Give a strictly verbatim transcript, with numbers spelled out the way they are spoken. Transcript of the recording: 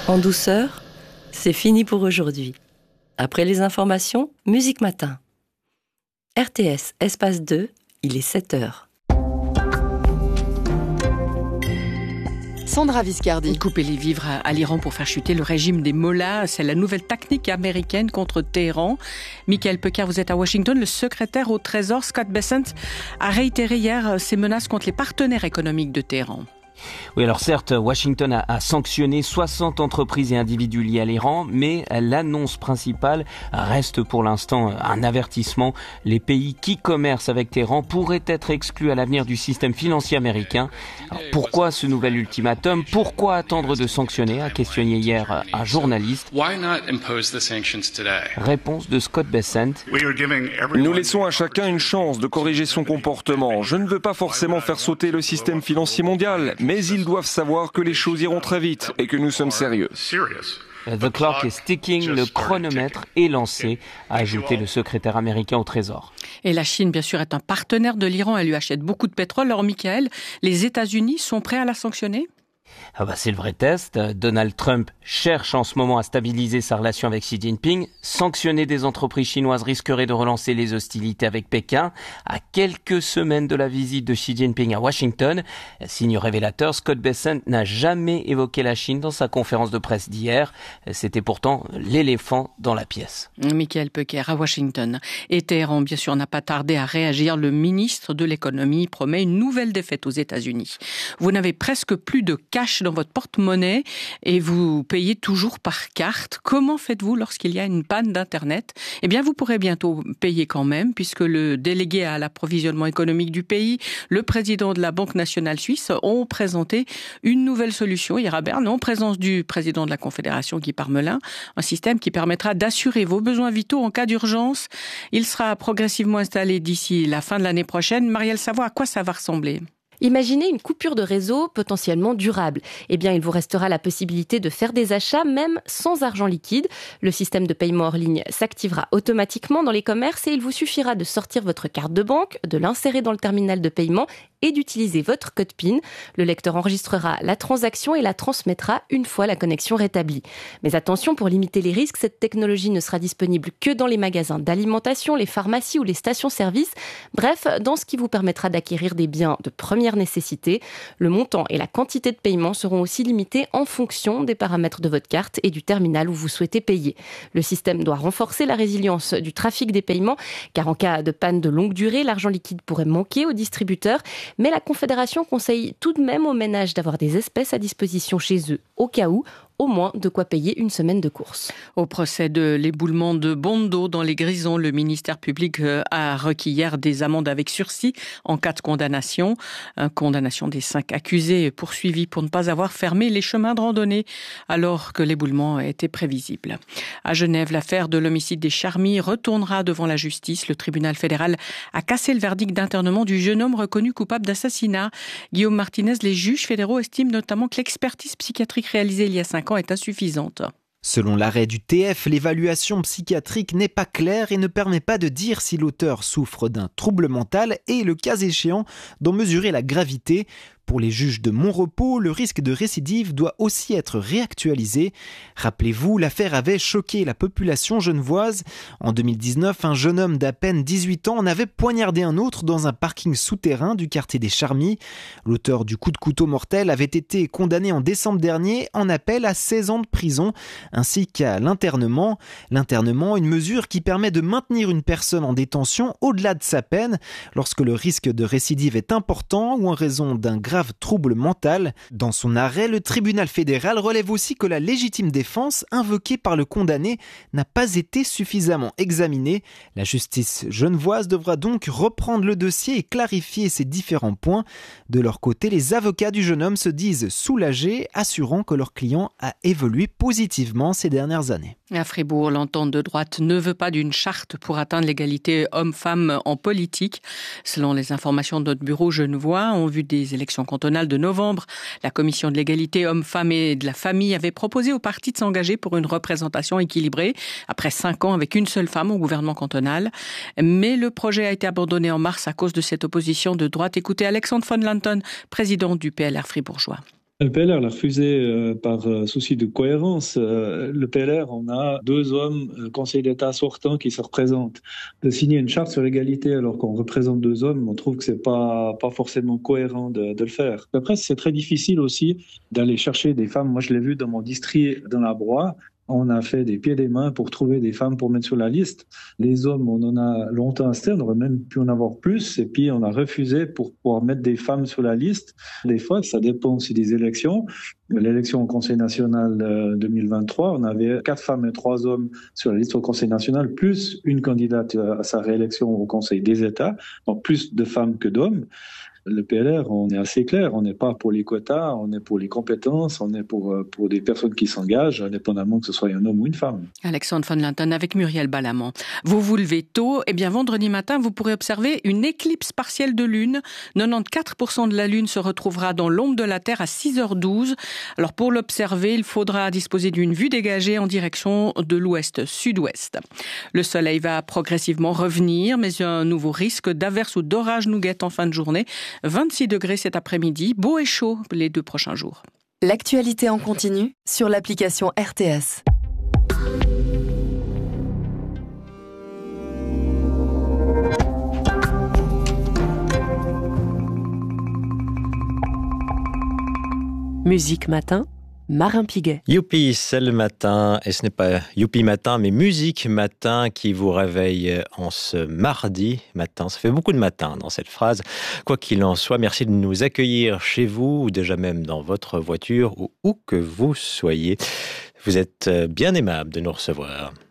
En douceur, c'est fini pour aujourd'hui. Après les informations, Musique Matin. R T S, espace deux, il est sept heures. Sandra Viscardi. Couper les vivres à, à l'Iran pour faire chuter le régime des mollahs, c'est la nouvelle technique américaine contre Téhéran. Michael Pecker, vous êtes à Washington. Le secrétaire au Trésor, Scott Bessent, a réitéré hier ses menaces contre les partenaires économiques de Téhéran. Oui, alors certes, Washington a, a sanctionné soixante entreprises et individus liés à l'Iran, mais l'annonce principale reste pour l'instant un avertissement. Les pays qui commercent avec Téhéran pourraient être exclus à l'avenir du système financier américain. Alors, pourquoi ce nouvel ultimatum ? Pourquoi attendre de sanctionner ? A questionné hier un journaliste. Réponse de Scott Bessent. Nous laissons à chacun une chance de corriger son comportement. Je ne veux pas forcément faire sauter le système financier mondial, mais ils doivent savoir que les choses iront très vite et que nous sommes sérieux. The clock is ticking, le chronomètre est lancé, a ajouté le secrétaire américain au Trésor. Et la Chine, bien sûr, est un partenaire de l'Iran. Elle lui achète beaucoup de pétrole. Alors, Michael, les États-Unis sont prêts à la sanctionner ? Ah bah c'est le vrai test. Donald Trump cherche en ce moment à stabiliser sa relation avec Xi Jinping. Sanctionner des entreprises chinoises risquerait de relancer les hostilités avec Pékin. À quelques semaines de la visite de Xi Jinping à Washington, signe révélateur, Scott Bessent n'a jamais évoqué la Chine dans sa conférence de presse d'hier. C'était pourtant l'éléphant dans la pièce. Michael Pecker à Washington. Et Téhéran, bien sûr, n'a pas tardé à réagir. Le ministre de l'économie promet une nouvelle défaite aux États-Unis. Vous n'avez presque plus de cash dans votre porte-monnaie et vous payez toujours par carte. Comment faites-vous lorsqu'il y a une panne d'Internet ? Eh bien, vous pourrez bientôt payer quand même, puisque le délégué à l'approvisionnement économique du pays, le président de la Banque nationale suisse, ont présenté une nouvelle solution hier à Berne, en présence du président de la Confédération, Guy Parmelin, un système qui permettra d'assurer vos besoins vitaux en cas d'urgence. Il sera progressivement installé d'ici la fin de l'année prochaine. Marielle Savoie, à quoi ça va ressembler ? Imaginez une coupure de réseau potentiellement durable. Eh bien, il vous restera la possibilité de faire des achats même sans argent liquide. Le système de paiement hors ligne s'activera automatiquement dans les commerces et il vous suffira de sortir votre carte de banque, de l'insérer dans le terminal de paiement et d'utiliser votre code P I N. Le lecteur enregistrera la transaction et la transmettra une fois la connexion rétablie. Mais attention, pour limiter les risques, cette technologie ne sera disponible que dans les magasins d'alimentation, les pharmacies ou les stations-service. Bref, dans ce qui vous permettra d'acquérir des biens de première nécessité. Le montant et la quantité de paiement seront aussi limités en fonction des paramètres de votre carte et du terminal où vous souhaitez payer. Le système doit renforcer la résilience du trafic des paiements, car en cas de panne de longue durée, l'argent liquide pourrait manquer aux distributeurs. Mais la Confédération conseille tout de même aux ménages d'avoir des espèces à disposition chez eux, au cas où, au moins de quoi payer une semaine de courses. Au procès de l'éboulement de Bondo dans les Grisons, le ministère public a requis hier des amendes avec sursis en cas de condamnation. Une condamnation des cinq accusés poursuivis pour ne pas avoir fermé les chemins de randonnée alors que l'éboulement était prévisible. À Genève, l'affaire de l'homicide des Charmy retournera devant la justice. Le tribunal fédéral a cassé le verdict d'internement du jeune homme reconnu coupable d'assassinat. Guillaume Martinez, les juges fédéraux estiment notamment que l'expertise psychiatrique réalisée il y a cinq ans est insuffisante. Selon l'arrêt du T F, l'évaluation psychiatrique n'est pas claire et ne permet pas de dire si l'auteur souffre d'un trouble mental et, le cas échéant, d'en mesurer la gravité. Pour les juges de Montrepos, le risque de récidive doit aussi être réactualisé. Rappelez-vous, l'affaire avait choqué la population genevoise. En deux mille dix-neuf, un jeune homme d'à peine dix-huit ans en avait poignardé un autre dans un parking souterrain du quartier des Charmy. L'auteur du coup de couteau mortel avait été condamné en décembre dernier en appel à seize ans de prison, ainsi qu'à l'internement. L'internement, une mesure qui permet de maintenir une personne en détention au-delà de sa peine lorsque le risque de récidive est important ou en raison d'un grave trouble mental. Dans son arrêt, le tribunal fédéral relève aussi que la légitime défense invoquée par le condamné n'a pas été suffisamment examinée. La justice genevoise devra donc reprendre le dossier et clarifier ces différents points. De leur côté, les avocats du jeune homme se disent soulagés, assurant que leur client a évolué positivement ces dernières années. À Fribourg, l'entente de droite ne veut pas d'une charte pour atteindre l'égalité homme-femme en politique. Selon les informations de notre bureau genevois, en vue des élections cantonales de novembre, la commission de l'égalité homme-femme et de la famille avait proposé aux partis de s'engager pour une représentation équilibrée après cinq ans avec une seule femme au gouvernement cantonal. Mais le projet a été abandonné en mars à cause de cette opposition de droite. Écoutez Alexandre von Lanton, président du P L R fribourgeois. Le P L R l'a refusé euh, par euh, souci de cohérence. Euh, le P L R, on a deux hommes, euh, conseil d'État sortants, qui se représentent. De signer une charte sur l'égalité alors qu'on représente deux hommes, on trouve que c'est pas pas forcément cohérent de, de le faire. Après, c'est très difficile aussi d'aller chercher des femmes. Moi, je l'ai vu dans mon district, dans la Broye. On a fait des pieds et des mains pour trouver des femmes pour mettre sur la liste. Les hommes, on en a longtemps insisté, on aurait même pu en avoir plus, et puis on a refusé pour pouvoir mettre des femmes sur la liste. Des fois, ça dépend aussi des élections. L'élection au Conseil national deux mille vingt-trois, on avait quatre femmes et trois hommes sur la liste au Conseil national, plus une candidate à sa réélection au Conseil des États, donc plus de femmes que d'hommes. Le P L R, on est assez clair, on n'est pas pour les quotas, on est pour les compétences, on est pour, pour des personnes qui s'engagent, indépendamment que ce soit un homme ou une femme. Alexandre von Linton avec Muriel Balamant. Vous vous levez tôt, et bien vendredi matin, vous pourrez observer une éclipse partielle de lune. quatre-vingt-quatorze pour cent de la lune se retrouvera dans l'ombre de la Terre à six heures douze. Alors pour l'observer, il faudra disposer d'une vue dégagée en direction de l'ouest-sud-ouest. Le soleil va progressivement revenir, mais un nouveau risque d'averse ou d'orage nous guette en fin de journée. vingt-six degrés cet après-midi, beau et chaud les deux prochains jours. L'actualité en continu sur l'application R T S. Musique matin, Marin Piguet. Youpi, c'est le matin, et ce n'est pas Youpi matin, mais musique matin qui vous réveille en ce mardi matin. Ça fait beaucoup de matin dans cette phrase. Quoi qu'il en soit, merci de nous accueillir chez vous, ou déjà même dans votre voiture, ou où que vous soyez. Vous êtes bien aimable de nous recevoir.